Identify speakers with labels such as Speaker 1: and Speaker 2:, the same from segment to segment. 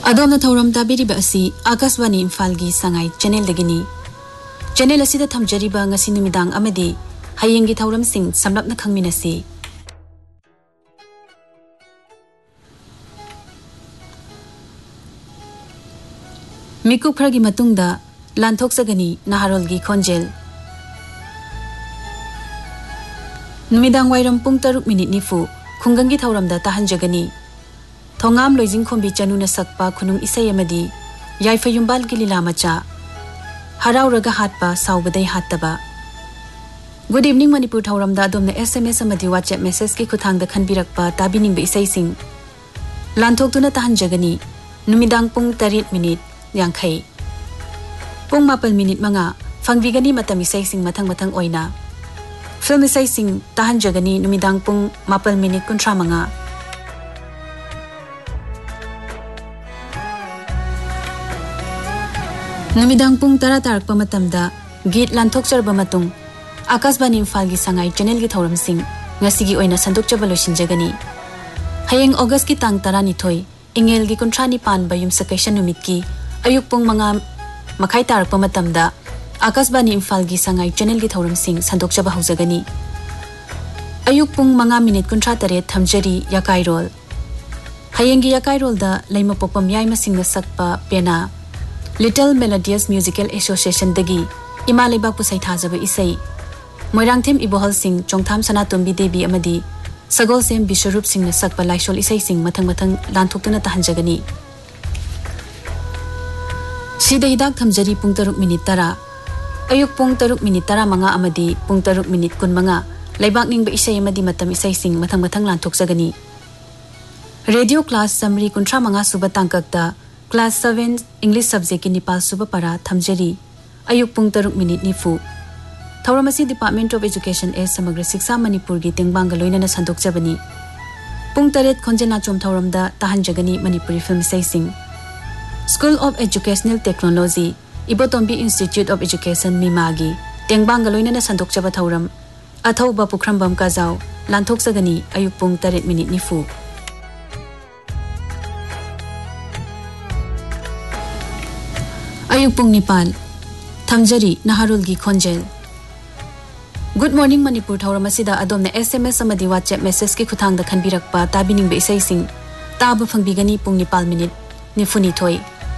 Speaker 1: Adom na thauram tabiriba asi Akaswani Imphal-gi Sangai channel dagini. Channel asida thamjariba ngasi numidang amadi hayenggi thauram sing samlapna khangminasi. Mikuk kharagi matungda lanthok-sagani Naharol-gi khonjel. Numidang wairam pung 6 minute nifu khunggang-gi thauramda tahanjagani. Thongam loijing khombi chanuna sakpa khunung isai amadi yaifayumbal gi lila macha harauraga hatpa saubadai hattaba. Good evening Manipur thauramda adomna SMS amadi WhatsApp message ki khuthangda khanbirakpa tabining ba isai sing lanthok-tuna tahanjagani. Numidang pung 8 minute yangkhai pung 4 minute manga fangbigani matam isai sing mathang oina. Film isai sing tahanjagani numidang pung 4 minute kuntra manga. Numidang pung 10 tarakpa matamda git lanthokcharba matung Akaswani Imphal-gi Sangai channel gi thauram sing ngasigi oina sandokchaba loisinjagani. Hayeng August ki tang 12 ingel gi kuntrani pan bayum sakaisan numit ki ayuk pung mga makai tarakpa matamda Akaswani Imphal-gi Sangai channel gi thauram sing sandokchaba haujagani. Ayuk pung mga minute kuntra tare thamjari yakai rol. Hayeng gi yakai rol da laima popam yaima singna sakpa pena Little Melodious Musical Association dagi Imalaiba pusai thajaba isai Moirangthem Ibohal Singh Chongtham Sanatombi Devi amadi Sagol Sem Bisharup Singh na sakpa laishol isai sing mathang lanthok-tuna tahanjagani. Sida hidak thamjari pung 6 minute tara ayuk pung 6 minute tara manga amadi pung 6 minute kun manga laibak ningba isai amadi matam isai sing mathang lanthok-sagani. Radio class summary kuntra manga suba tangkakta Class 7 English subject ki Nepal suba para thamjari ayuk pung 6 minute nifu. Thauramasi Department of Education as Samagra Shiksha Manipur gi tengbanga loinana sandokjabani. Pung 8 khonjena chom thauramda tahanjagani Manipuri film isai sing. School of Educational Technology Ibotombi Institute of Education Mimagi tengbanga loinana sandokjaba thauram athauba pukhrambam kajau lanthok-sagani ayuk pung 8 minute nifu. Ayuk pung Nepal Thamjari Naharol-gi khonjel. Good morning Manipur thauramasida adomna SMS amadi WhatsApp message ki khuthangda khanbirakpa tabining ba isai sing taba fangbigani pung Nepal minute nifuni thoi.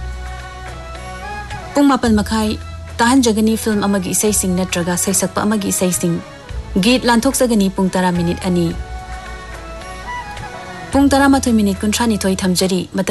Speaker 1: Pung 4 makhai tahanjagani film amagi isai sing natraga saisakpa amagi isai sing git lanthok-sagani pung 10 minute ani. Pung 12 minute kuntrani thoi thamjari